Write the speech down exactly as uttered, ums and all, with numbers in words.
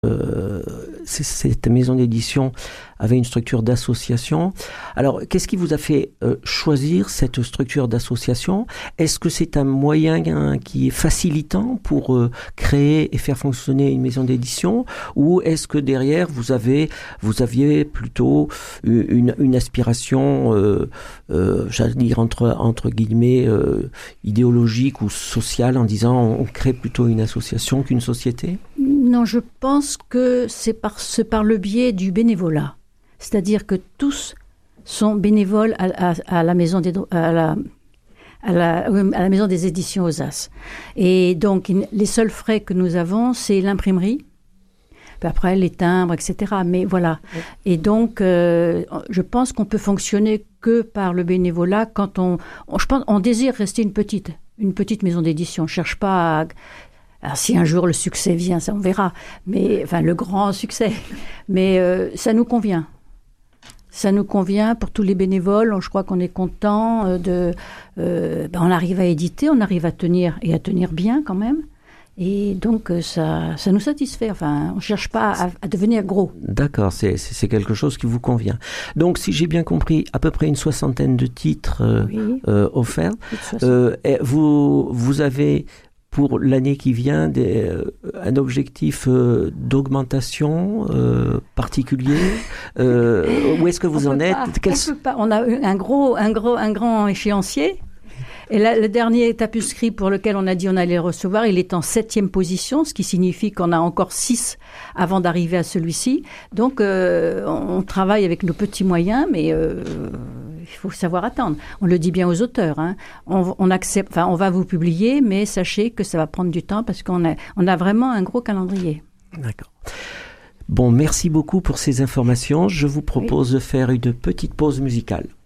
Euh, cette maison d'édition avait une structure d'association. Alors, qu'est-ce qui vous a fait euh, choisir cette structure d'association? Est-ce que c'est un moyen hein, qui est facilitant pour euh, créer et faire fonctionner une maison d'édition, ou est-ce que derrière vous avez, vous aviez plutôt une, une aspiration, euh, euh, j'allais dire entre entre guillemets euh, idéologique ou sociale, en disant on crée plutôt une association qu'une société? Non, je pense que c'est par, c'est par le biais du bénévolat. C'est-à-dire que tous sont bénévoles à, à, à, la, maison des, à, la, à, la, à la maison des éditions Ozas. Et donc, les seuls frais que nous avons, c'est l'imprimerie. Puis après, les timbres, et cetera. Mais voilà. Oui. Et donc, euh, je pense qu'on peut fonctionner que par le bénévolat quand on... on je pense on désire rester une petite, une petite maison d'édition. On ne cherche pas à... Alors, si un jour le succès vient, ça on verra, mais enfin le grand succès, mais euh, ça nous convient. Ça nous convient pour tous les bénévoles. Je crois qu'on est content de. Euh, ben on arrive à éditer, on arrive à tenir et à tenir bien quand même. Et donc ça, ça nous satisfait. Enfin, on ne cherche pas à, à devenir gros. D'accord, c'est, c'est quelque chose qui vous convient. Donc, si j'ai bien compris, à peu près une soixantaine de titres euh, oui. euh, offerts. Euh, vous, vous avez pour l'année qui vient des, euh, un objectif euh, d'augmentation euh, particulier euh, où est-ce que vous on en êtes? Pas, Quel... on peut pas. On a un gros, un gros, un grand échéancier. Et là, le dernier tapuscrit pour lequel on a dit on allait le recevoir, il est en septième position, ce qui signifie qu'on a encore six avant d'arriver à celui-ci. Donc, euh, on travaille avec nos petits moyens, mais euh, il faut savoir attendre. On le dit bien aux auteurs. Hein. On, on accepte, enfin, on va vous publier, mais sachez que ça va prendre du temps parce qu'on a, on a vraiment un gros calendrier. D'accord. Bon, merci beaucoup pour ces informations. Je vous propose oui. de faire une petite pause musicale.